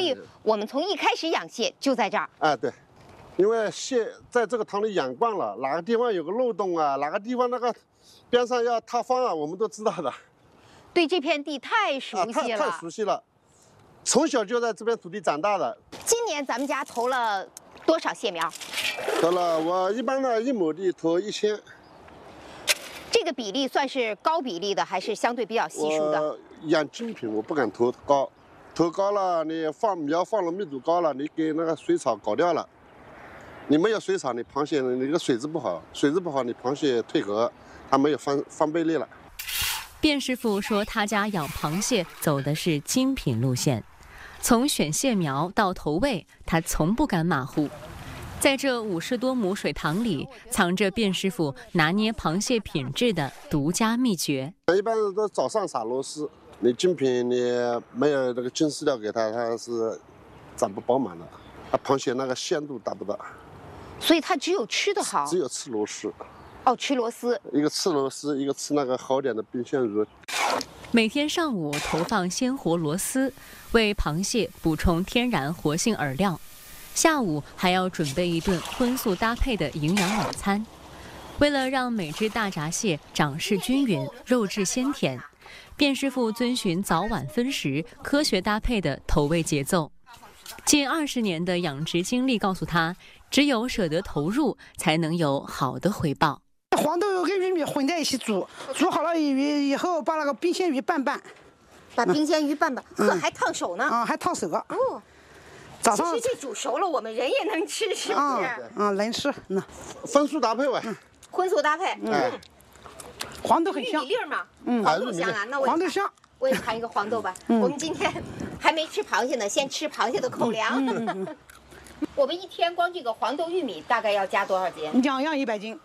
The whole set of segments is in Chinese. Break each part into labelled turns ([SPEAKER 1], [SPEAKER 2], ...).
[SPEAKER 1] 以我们从一开始养蟹就在这儿。
[SPEAKER 2] 啊，对，因为蟹在这个塘里养惯了，哪个地方有个漏洞啊，哪个地方那个边上要塌方啊，我们都知道的。
[SPEAKER 1] 对这片地太熟悉了，
[SPEAKER 2] 太熟悉了，从小就在这片土地长大的。
[SPEAKER 1] 今年咱们家投了多少蟹苗？
[SPEAKER 2] 投了，我一般呢1亩地投1000。
[SPEAKER 1] 这个比例算是高比例的，还是相对比较稀疏的？
[SPEAKER 2] 我养精品，我不敢投高，投高了你苗放了密度高了，你给那个水草搞掉了。你没有水草，你螃蟹那个水质不好，水质不好，你螃蟹退壳，它没有翻倍力了。
[SPEAKER 3] 卞师傅说，他家养螃蟹走的是精品路线，从选蟹苗到投喂，他从不敢马虎。在这50多亩水塘里，藏着卞师傅拿捏螃蟹品质的独家秘诀。
[SPEAKER 2] 一般都早上撒螺丝，你精品你没有那个精饲料给它，它是长不饱满的，它螃蟹那个鲜度达不到。
[SPEAKER 1] 所以它只有吃的好，
[SPEAKER 2] 只有吃螺丝。
[SPEAKER 1] 哦，吃螺丝，
[SPEAKER 2] 一个吃螺丝，一个吃那个好点的冰鲜鱼。
[SPEAKER 3] 每天上午投放鲜活螺丝，为螃蟹补充天然活性饵料。下午还要准备一顿荤素搭配的营养晚餐。为了让每只大闸蟹长势均匀、肉质鲜甜，卞师傅遵循早晚分食、科学搭配的投喂节奏。近20年的养殖经历告诉他，只有舍得投入，才能有好的回报。
[SPEAKER 4] 黄豆跟玉米混在一起煮，煮好了以后把那个冰鲜鱼拌，
[SPEAKER 1] 把冰鲜鱼拌，还烫手呢。
[SPEAKER 4] 还烫手。
[SPEAKER 1] 哦，
[SPEAKER 4] 早上
[SPEAKER 1] 其实这煮熟了，我们人也能吃，是不是？
[SPEAKER 4] 能吃。
[SPEAKER 2] 荤素搭配吧。
[SPEAKER 1] 荤素搭配。
[SPEAKER 4] 黄豆很香。
[SPEAKER 1] 玉米粒嘛。黄豆香啊，那
[SPEAKER 4] 黄豆香。
[SPEAKER 1] 我也尝一个黄豆吧。我们今天还没吃螃蟹呢，先吃螃蟹的口粮。我们一天光这个黄豆、玉米大概要加多少斤
[SPEAKER 4] ？2样100斤。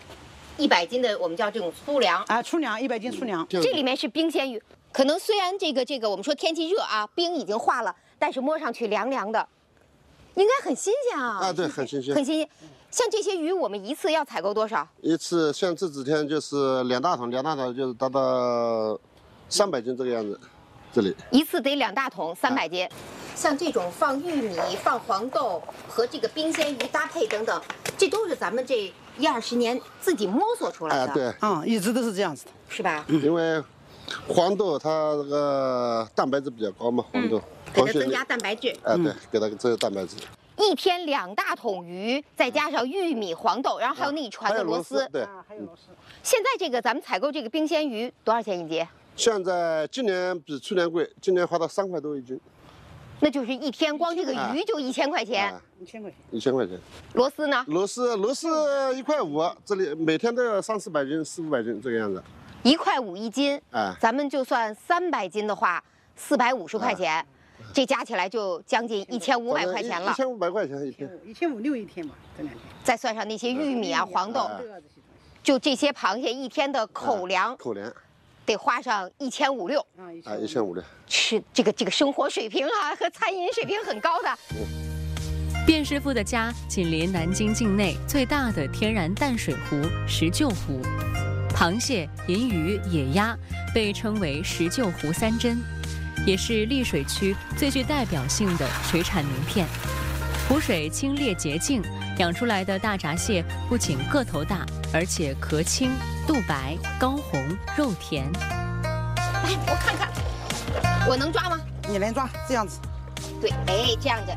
[SPEAKER 1] 100斤的我们叫这种粗粮
[SPEAKER 4] 啊，粗粮100斤粗粮。
[SPEAKER 1] 这里面是冰鲜鱼，可能虽然这个我们说天气热啊，冰已经化了，但是摸上去凉凉的，应该很新鲜啊。
[SPEAKER 2] 啊，对，很新鲜，
[SPEAKER 1] 很新鲜。像这些鱼，我们一次要采购多少？
[SPEAKER 2] 一次像这几天就是2大桶，2大桶就是达到300斤这个样子。这里
[SPEAKER 1] 一次得2大桶300斤。像这种放玉米、放黄豆和这个冰鲜鱼搭配等等，这都是咱们这10-20年自己摸索出来的。
[SPEAKER 2] 对，
[SPEAKER 4] 一直都是这样子的，
[SPEAKER 1] 是吧？
[SPEAKER 2] 因为黄豆它这个蛋白质比较高嘛，黄豆
[SPEAKER 1] 给它增加蛋白质。
[SPEAKER 2] 对，给它增加蛋白质。
[SPEAKER 1] 一天2大桶鱼，再加上玉米、黄豆，然后还有那一船的螺丝。
[SPEAKER 2] 对，
[SPEAKER 4] 还有螺丝。
[SPEAKER 1] 现在这个咱们采购这个冰鲜鱼多少钱一斤？
[SPEAKER 2] 现在今年比去年贵，今年花到3块多一斤。
[SPEAKER 1] 那就是一天光这个鱼就1000块钱。
[SPEAKER 4] 1000块钱。
[SPEAKER 2] 1000块钱。
[SPEAKER 1] 螺丝呢？
[SPEAKER 2] 螺丝1块5，这里每天都要300-400斤、400-500斤这个样子。
[SPEAKER 1] 1块5一斤。咱们就算300斤的话，450块钱，这加起来就将近1500块钱了。
[SPEAKER 2] 1500块钱一天。
[SPEAKER 4] 1500-1600一天吧，这2天。
[SPEAKER 1] 再算上那些玉米啊、黄豆，就这些螃蟹一天的口粮。得花上1500-1600
[SPEAKER 2] ，1500。
[SPEAKER 1] 吃这个生活水平啊和餐饮水平很高的。
[SPEAKER 3] 卞师傅的家紧邻南京境内最大的天然淡水湖石臼湖，螃蟹、银鱼、野鸭被称为石臼湖3珍，也是溧水区最具代表性的水产名片。湖水清冽洁净，养出来的大闸蟹不仅个头大，而且壳轻、肚白、膏红、肉甜。
[SPEAKER 1] 来，我看看，我能抓吗？
[SPEAKER 4] 你能抓，这样子。
[SPEAKER 1] 对，这样子，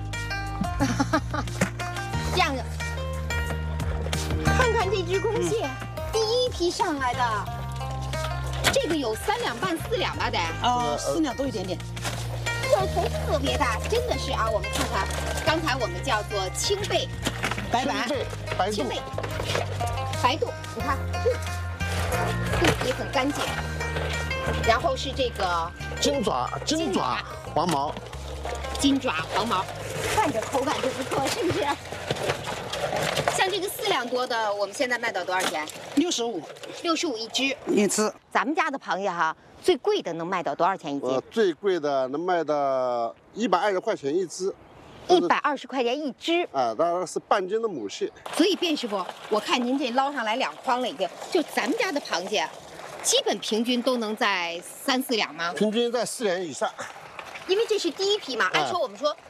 [SPEAKER 1] 这样子。看看这只公蟹，第一批上来的，这个有3两半、4两吧得。
[SPEAKER 4] 4两多一点点。
[SPEAKER 1] 个头特别大，真的是啊！我们看看，刚才我们叫做青背、
[SPEAKER 4] 白板、
[SPEAKER 1] 青背、白肚，你看，肚也很干净。然后是这个
[SPEAKER 2] 金爪黄毛，
[SPEAKER 1] 金爪黄毛，看着口感就不错，是不是？像这个4两多的，我们现在卖到多少钱？65一只。
[SPEAKER 4] 一只。
[SPEAKER 1] 咱们家的螃蟹哈。最贵的能卖到多少钱一斤？
[SPEAKER 2] 最贵的能卖到120块钱一只。
[SPEAKER 1] 120块钱一只
[SPEAKER 2] 当然是半斤的母蟹。
[SPEAKER 1] 所以卞师傅，我看您这捞上来2筐了已经，就咱们家的螃蟹，基本平均都能在3-4两吗？
[SPEAKER 2] 平均在4两以上。
[SPEAKER 1] 因为这是第一批嘛，按说我们说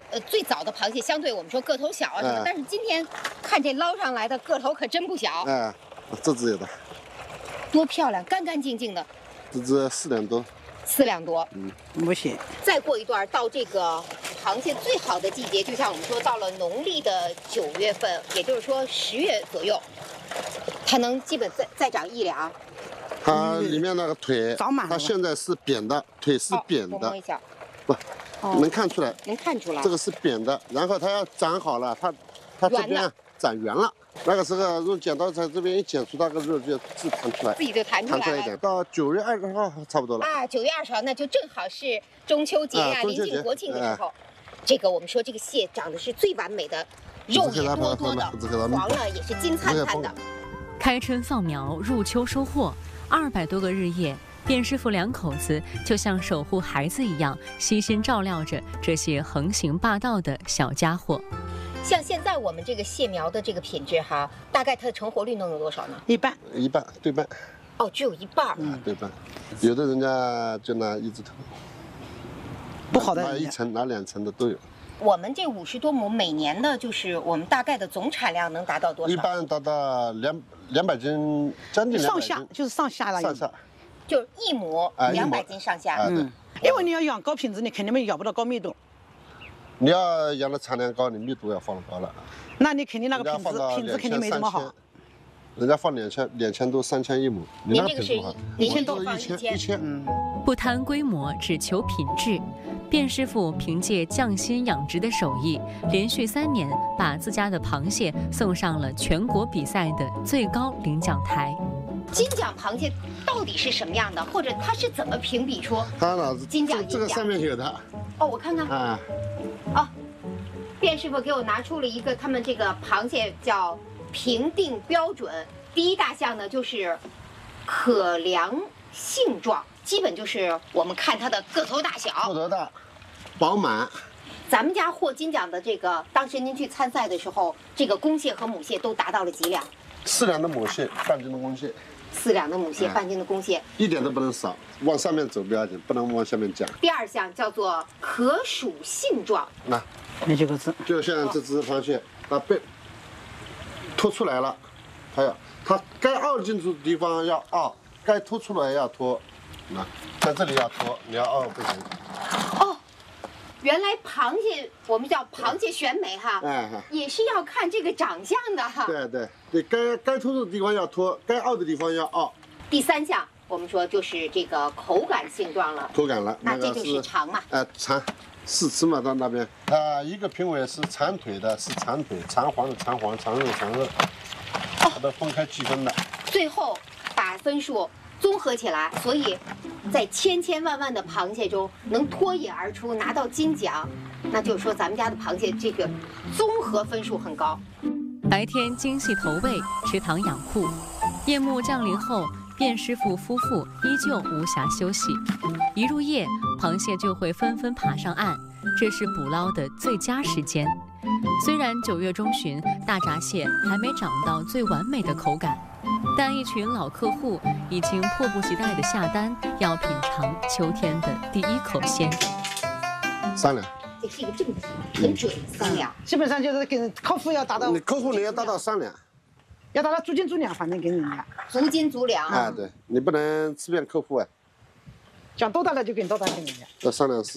[SPEAKER 1] 最早的螃蟹相对我们说个头小啊什么，但是今天看这捞上来的个头可真不小。
[SPEAKER 2] 哎，这只有的，
[SPEAKER 1] 多漂亮，干干净净的。
[SPEAKER 2] 这只4两多。
[SPEAKER 1] 4两多。
[SPEAKER 4] 不行。
[SPEAKER 1] 再过一段到这个螃蟹最好的季节，就像我们说到了农历的9月份，也就是说10月左右，它能基本再长1两。
[SPEAKER 2] 它里面那个腿，
[SPEAKER 4] 长满了。
[SPEAKER 2] 它现在是扁的，腿是扁的。
[SPEAKER 1] 我摸一下。
[SPEAKER 2] 不，能看出来。
[SPEAKER 1] 能看出来。
[SPEAKER 2] 这个是扁的，然后它要长好了，它这边长圆了。那个时候用剪刀在这边一剪出，那个肉就自弹出来，
[SPEAKER 1] 自己就弹出来了。
[SPEAKER 2] 一点。到9月20号差不多了。
[SPEAKER 1] 啊，9月20号那就正好是中秋节呀，临近国庆的时候。这个我们说这个蟹长得是最完美的，肉也多多的，黄了也是金灿灿的。
[SPEAKER 3] 开春放苗，入秋收获，200多个日夜，卞师傅2口子就像守护孩子一样，悉心照料着这些横行霸道的小家伙。
[SPEAKER 1] 像现在我们这个蟹苗的这个品质哈，大概它的成活率能有多少呢？
[SPEAKER 4] 一半，
[SPEAKER 2] 对半。
[SPEAKER 1] 哦，只有一半。
[SPEAKER 2] 对半。有的人家就拿1只头，
[SPEAKER 4] 不好的
[SPEAKER 2] 拿1层、拿2层的都有。
[SPEAKER 1] 我们这50多亩每年的，就是我们大概的总产量能达到多少？
[SPEAKER 2] 一般达到200斤，将近200斤。
[SPEAKER 4] 上下就是上下了。
[SPEAKER 2] 上下。
[SPEAKER 1] 就是1亩200斤上下。
[SPEAKER 2] 因
[SPEAKER 4] 为你要养高品质，你肯定养不到高密度。
[SPEAKER 2] 你要养的产量高，你密度要放得高了。
[SPEAKER 4] 那你肯定那个品质肯定没这么好。
[SPEAKER 2] 人家放2000多、3000一亩，你那个品质不好。
[SPEAKER 1] 1000多放
[SPEAKER 2] 1000。
[SPEAKER 3] 不贪规模，只求品质。卞师傅凭借匠心养殖的手艺，连续3年把自家的螃蟹送上了全国比赛的最高领奖台。
[SPEAKER 1] 金奖螃蟹到底是什么样的，或者它是怎么评比出金奖银奖？
[SPEAKER 2] 这个上面有的。
[SPEAKER 1] 哦，我看看。哦，卞师傅给我拿出了一个他们这个螃蟹叫评定标准，第1大项呢就是可量性状，基本就是我们看它的个头大小。
[SPEAKER 2] 个头大，饱满。
[SPEAKER 1] 咱们家获金奖的这个，当时您去参赛的时候，这个公蟹和母蟹都达到了几两
[SPEAKER 2] ？4两的母蟹，半斤的公蟹。
[SPEAKER 1] 4两的母蟹，半斤的公蟹，
[SPEAKER 2] 一点都不能少，往上面走不要紧，不能往下面降。
[SPEAKER 1] 第2项叫做可属性状，
[SPEAKER 4] 那几个字，
[SPEAKER 2] 就像这只螃蟹，它被拖出来了，它该凹进去的地方要凹，该拖出来要拖，在这里要拖，你要凹不行。
[SPEAKER 1] 哦，原来螃蟹我们叫螃蟹选美哈，也是要看这个长相的哈。对，该拖的地方要拖，该凹的地方要凹。第3项我们说就是这个口感性状了。口感了，那这就是长嘛。长，4吃嘛到那边。一个评委是长腿的，是长腿；长黄的长黄，长肉长肉。它都分开计分的。最后把分数综合起来，所以在千千万万的螃蟹中能脱颖而出拿到金奖，那就是说咱们家的螃蟹这个综合分数很高。
[SPEAKER 3] 白天精细投喂，池塘养护，夜幕降临后，卞师傅夫妇依旧无暇休息。一入夜，螃蟹就会纷纷爬上岸，这是捕捞的最佳时间。虽然9月中旬大闸蟹还没长到最完美的口感，但一群老客户已经迫不及待地下单，要品尝秋天的第1口鲜。3两，这是一个正题，很准。3两，基本上就是跟客户要达到，你客户你要达到3两，要达到足斤足两，反正给人家足斤足两。对，你不能欺骗客户啊。讲多大的就给多大给人家。要3两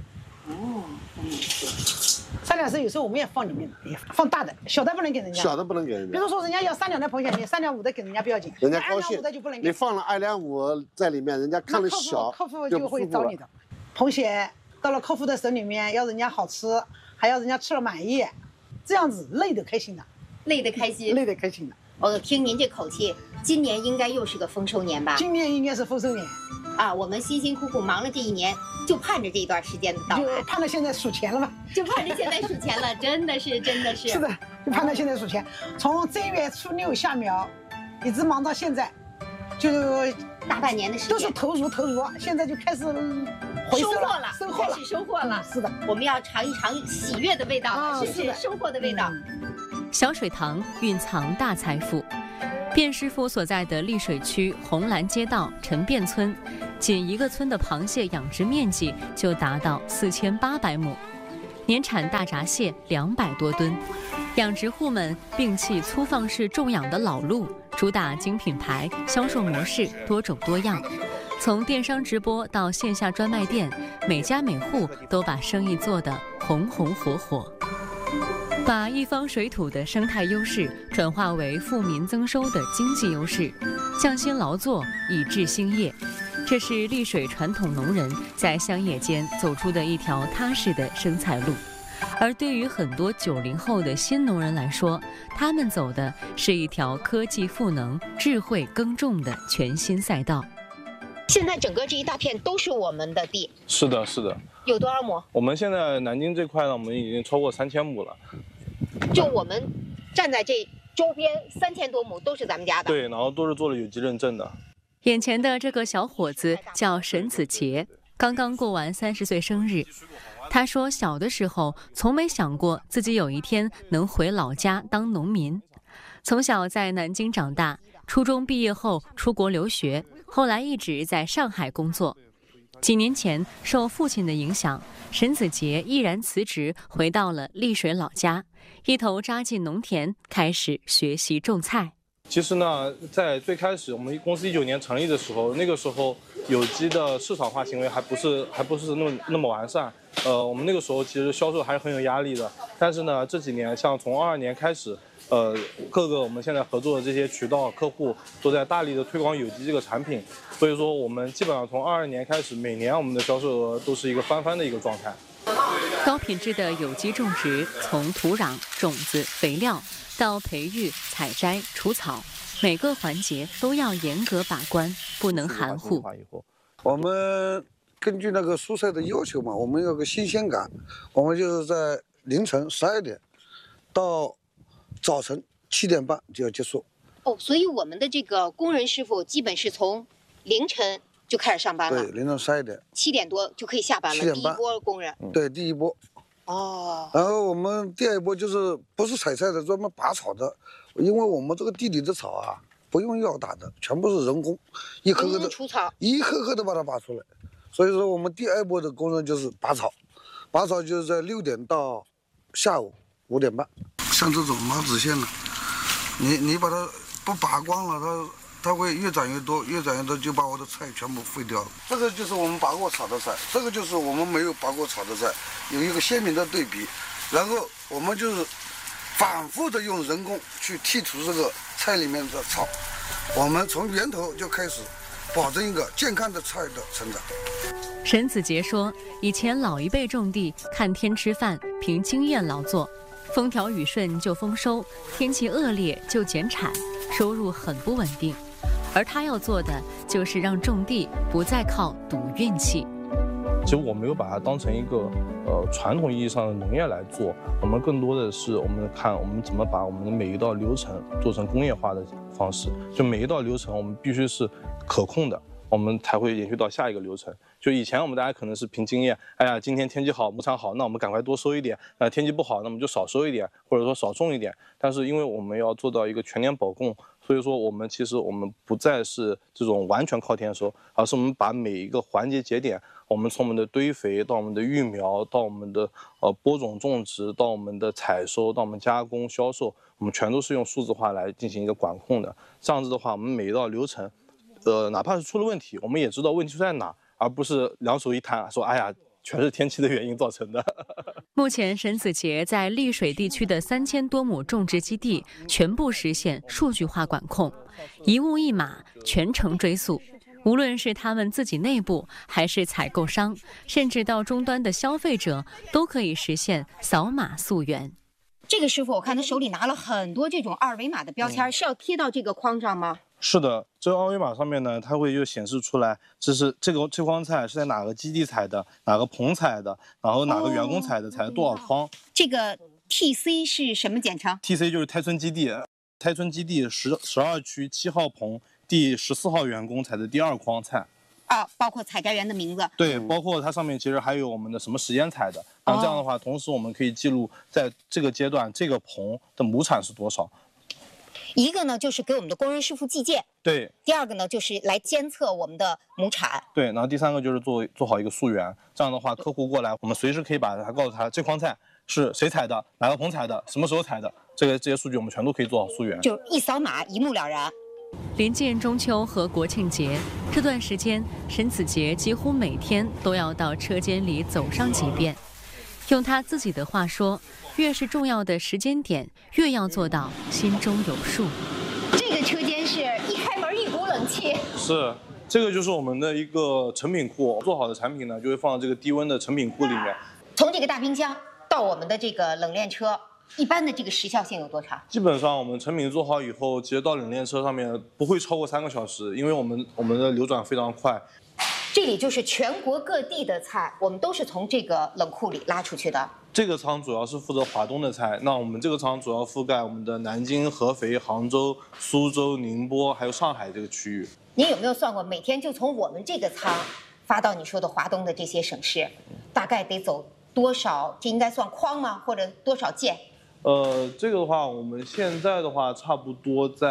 [SPEAKER 3] 4。3两4有时候我们也放里面的，也放大的，小的不能给人家。小的不能给人家。比如说人家要3两的螃蟹，你3两5的给人家不要紧，人家高兴。2两5的就不能给。你放了2两5在里面，人家看了小，客户就会找你的。螃蟹到了客户的手里面，要人家好吃，还要人家吃了满意，这样子累得开心的。累得开心。累得开心的。我听您这口气，今年应该又是个丰收年吧？今年应该是丰收年。我们辛辛苦苦忙了这1年，就盼着这一段时间的到来，就盼着现在数钱了吧？就盼着现在数钱了，真的是。是的，就盼着现在数钱。从正月初6下苗，一直忙到现在，就大半年的时间，都是投入，现在就开始回收了，开始收获了。是的，我们要尝一尝喜悦的味道，是不是？收获的味道。小水塘蕴藏大财富。卞师傅所在的溧水区红蓝街道陈卞村，仅1个村的螃蟹养殖面积就达到4800亩。 年产大闸蟹200多吨。养殖户们摒弃粗放式种养的老路，主打精品牌，销售模式多种多样。从电商直播到线下专卖店，每家每户都把生意做得红红火火。把一方水土的生态优势转化为富民增收的经济优势，匠心劳作以制兴业，这是丽水传统农人在乡野间走出的一条踏实的生财路。而对于很多90后的新农人来说，他们走的是一条科技赋能、智慧耕种的全新赛道。
[SPEAKER 1] 现在整个这一大片都是我们的地。
[SPEAKER 5] 是的，是的。
[SPEAKER 1] 有多少亩？
[SPEAKER 5] 我们现在南京这块呢，我们已经超过3000亩了。
[SPEAKER 1] 就我们站在这周边3000多亩都是咱们家的。
[SPEAKER 5] 对，然后都是做了有机认证的。
[SPEAKER 3] 眼前的这个小伙子叫沈子杰，刚刚过完30岁生日。他说，小的时候从没想过自己有一天能回老家当农民。从小在南京长大，初中毕业后出国留学，后来一直在上海工作。几年前，受父亲的影响，沈子杰毅然辞职，回到了丽水老家，一头扎进农田，开始学习种菜。
[SPEAKER 5] 其实呢，在最开始我们公司19年成立的时候，那个时候有机的市场化行为还不是那么完善。我们那个时候其实销售还是很有压力的。但是呢，这几年像从22年开始，各个我们现在合作的这些渠道客户都在大力的推广有机这个产品，所以说我们基本上从22年开始，每年我们的销售额都是一个翻番的一个状态。
[SPEAKER 3] 高品质的有机种植，从土壤、种子、肥料到培育、采摘、除草，每个环节都要严格把关，不能含糊。
[SPEAKER 6] 我们根据那个蔬菜的要求嘛，我们有个新鲜感，我们就是在凌晨12点到早晨7点半就要结束。
[SPEAKER 1] 哦，所以我们的这个工人师傅基本是从凌晨就开始上班了。
[SPEAKER 6] 对，凌晨12点，7
[SPEAKER 1] 点多就可以下班了。第一波工人。
[SPEAKER 6] 对，第一波。
[SPEAKER 1] 哦。
[SPEAKER 6] 然后我们第二波就是不是采菜的，专门拔草的，因为我们这个地里的草啊，不用药打的，全部是人工，一颗颗的
[SPEAKER 1] 除草，
[SPEAKER 6] 一颗颗的把它拔出来。所以说我们第二波的工人就是拔草，拔草就是在6点到下午5点半。像这种毛子线呢，你把它不拔光了，它会越长越多，越长越多就把我的菜全部废掉了。这个就是我们拔过草的菜，这个就是我们没有拔过草的菜，有一个鲜明的对比。然后我们就是反复的用人工去剔除这个菜里面的草，我们从源头就开始保证一个健康的菜的成长。
[SPEAKER 3] 沈子杰说，以前老一辈种地看天吃饭，凭经验劳作，风调雨顺就丰收，天气恶劣就减产，收入很不稳定。而他要做的就是让种地不再靠赌运气。
[SPEAKER 5] 其实我没有把它当成一个传统意义上的农业来做，我们更多的是我们怎么把我们的每一道流程做成工业化的方式，就每一道流程我们必须是可控的，我们才会延续到下一个流程。就以前我们大家可能是凭经验，哎呀，今天天气好，牧场好，那我们赶快多收一点；天气不好，那我们就少收一点，或者说少种一点。但是因为我们要做到一个全年保供，所以说我们不再是这种完全靠天收，而是我们把每一个环节节点，我们从我们的堆肥到我们的育苗，到我们的播种种植，到我们的采收，到我们加工销售，我们全都是用数字化来进行一个管控的。这样子的话，我们每一道流程，哪怕是出了问题，我们也知道问题出在哪，而不是两手一摊说，哎呀，全是天气的原因造成的。
[SPEAKER 3] 目前，沈子杰在丽水地区的3000多亩种植基地全部实现数据化管控，一物一码，全程追溯。无论是他们自己内部，还是采购商，甚至到终端的消费者，都可以实现扫码溯源。
[SPEAKER 1] 这个师傅，我看他手里拿了很多这种2维码的标签，是要贴到这个框上吗？
[SPEAKER 5] 是的，这个2维码上面呢，它会就显示出来，这筐菜是在哪个基地采的，哪个棚采的，然后哪个员工采的，采了多少筐。
[SPEAKER 1] 这个 TC 是什么简称
[SPEAKER 5] ？TC 就是胎村基地12区7号棚第14号员工采的第2筐菜。
[SPEAKER 1] 啊，包括采摘员的名字。
[SPEAKER 5] 对，包括它上面其实还有我们的什么时间采的。然后这样的话，同时我们可以记录在这个阶段这个棚的亩产是多少。
[SPEAKER 1] 一个呢就是给我们的工人师傅计件，
[SPEAKER 5] 对。
[SPEAKER 1] 第二个呢就是来监测我们的亩产，
[SPEAKER 5] 对。然后第三个就是做好一个溯源，这样的话客户过来，我们随时可以把他告诉他这筐菜是谁采的，哪个棚采的，什么时候采的，这些数据我们全都可以做好溯源，
[SPEAKER 1] 就一扫码一目了然。
[SPEAKER 3] 临近中秋和国庆节这段时间，沈子杰几乎每天都要到车间里走上几遍。用他自己的话说，越是重要的时间点，越要做到心中有数。
[SPEAKER 1] 这个车间是一开门一股冷气。
[SPEAKER 5] 是，这个就是我们的一个成品库，做好的产品呢就会放到这个低温的成品库里面。
[SPEAKER 1] 从这个大冰箱到我们的这个冷链车，一般的这个时效性有多长？
[SPEAKER 5] 基本上我们成品做好以后，直接到冷链车上面不会超过3个小时，因为我们的流转非常快。
[SPEAKER 1] 这里就是全国各地的菜，我们都是从这个冷库里拉出去的。
[SPEAKER 5] 这个仓主要是负责华东的菜，那我们这个仓主要覆盖我们的南京、合肥、杭州、苏州、宁波还有上海这个区域。
[SPEAKER 1] 您有没有算过，每天就从我们这个仓发到你说的华东的这些省市，大概得走多少？这应该算筐吗？或者多少件？
[SPEAKER 5] 这个的话，我们现在的话，差不多在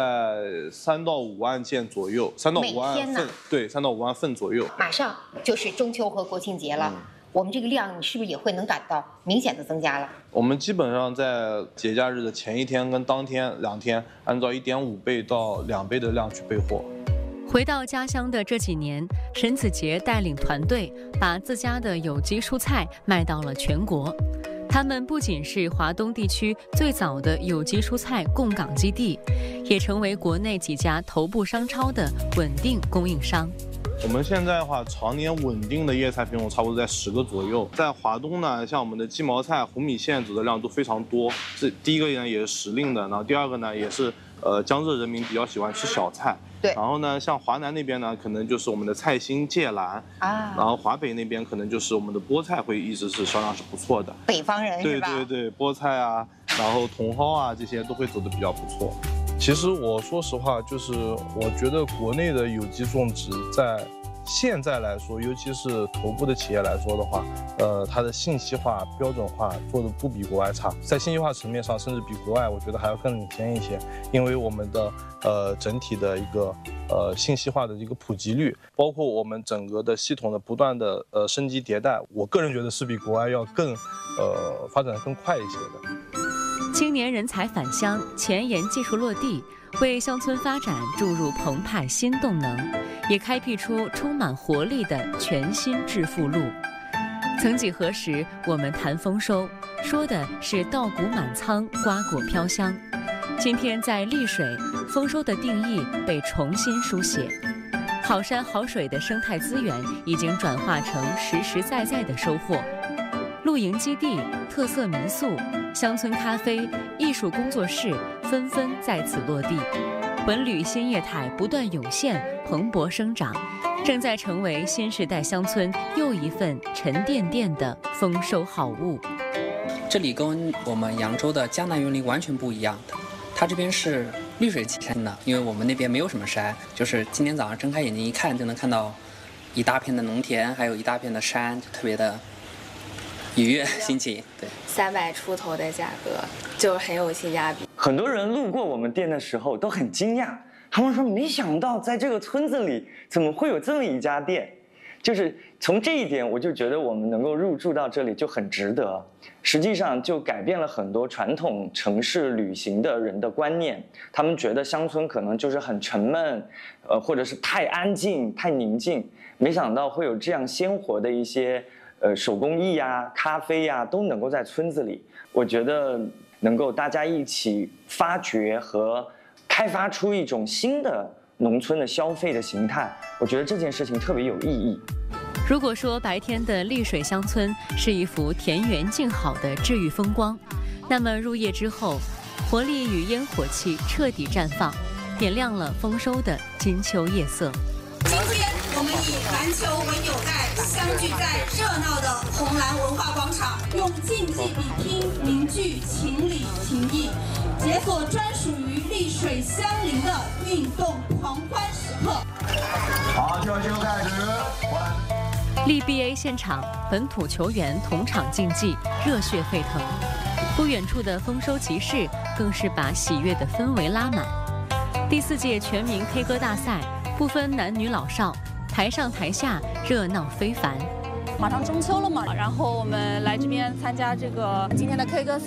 [SPEAKER 5] 3到5万件左右，3到5万份，对，3到5万份左右。
[SPEAKER 1] 马上就是中秋和国庆节了，我们这个量，你是不是也会能感到明显的增加了？
[SPEAKER 5] 我们基本上在节假日的前一天跟当天2天，按照1.5倍到2倍的量去备货。
[SPEAKER 3] 回到家乡的这几年，沈子杰带领团队把自家的有机蔬菜卖到了全国。他们不仅是华东地区最早的有机蔬菜供港基地，也成为国内几家头部商超的稳定供应商。
[SPEAKER 5] 我们现在的话，常年稳定的叶菜品种差不多在10个左右。在华东呢，像我们的鸡毛菜、红米线走的量都非常多。这第一个呢也是时令的，然后第二个呢也是江浙人民比较喜欢吃小菜。
[SPEAKER 1] 对。
[SPEAKER 5] 然后呢，像华南那边呢，可能就是我们的菜心、芥蓝啊。然后华北那边可能就是我们的菠菜会一直是销量是不错的。
[SPEAKER 1] 北方人是吧？
[SPEAKER 5] 对对对，菠菜啊，然后茼蒿啊这些都会走的比较不错。其实我说实话，就是我觉得国内的有机种植在现在来说，尤其是头部的企业来说的话，它的信息化、标准化做的不比国外差，在信息化层面上，甚至比国外我觉得还要更领先一些，因为我们的整体的一个信息化的一个普及率，包括我们整个的系统的不断的升级迭代，我个人觉得是比国外要更发展的更快一些的。
[SPEAKER 3] 青年人才返乡，前沿技术落地，为乡村发展注入澎湃新动能，也开辟出充满活力的全新致富路。曾几何时，我们谈丰收，说的是稻谷满仓，瓜果飘香。今天在丽水，丰收的定义被重新书写。好山好水的生态资源已经转化成实实在在的收获。露营基地、特色民宿、乡村咖啡、艺术工作室纷纷在此落地，文旅新业态不断涌现，蓬勃生长，正在成为新时代乡村又一份沉甸甸的丰收好物。
[SPEAKER 7] 这里跟我们扬州的江南园林完全不一样的，它这边是绿水青山的，因为我们那边没有什么山，就是今天早上睁开眼睛一看就能看到一大片的农田，还有一大片的山，就特别的愉悦心情。对
[SPEAKER 8] ，300出头的价格就很有性价比。
[SPEAKER 9] 很多人路过我们店的时候都很惊讶，他们说没想到在这个村子里怎么会有这么一家店，就是从这一点我就觉得我们能够入驻到这里就很值得。实际上就改变了很多传统城市旅行的人的观念，他们觉得乡村可能就是很沉闷，或者是太安静太宁静，没想到会有这样鲜活的一些手工艺呀、咖啡呀都能够在村子里。我觉得能够大家一起发掘和开发出一种新的农村的消费的形态，我觉得这件事情特别有意义。
[SPEAKER 3] 如果说白天的丽水乡村是一幅田园静好的治愈风光，那么入夜之后，活力与烟火气彻底绽放，点亮了丰收的金秋夜色。
[SPEAKER 10] 今天我们以篮球为纽带，相聚在热闹的红蓝文化广场，用竞技比拼凝聚情理情谊，解锁专属于丽水乡邻的运动狂欢时刻。
[SPEAKER 11] 好，球球开始。
[SPEAKER 3] 力 BA 现场，本土球员同场竞技，热血沸腾。不远处的丰收集市更是把喜悦的氛围拉满。 第4届全民 K 歌大赛不分男女老少，台上台下热闹非凡。
[SPEAKER 12] 马上中秋了嘛，然后我们来这边参加这个今天的 K 歌赛。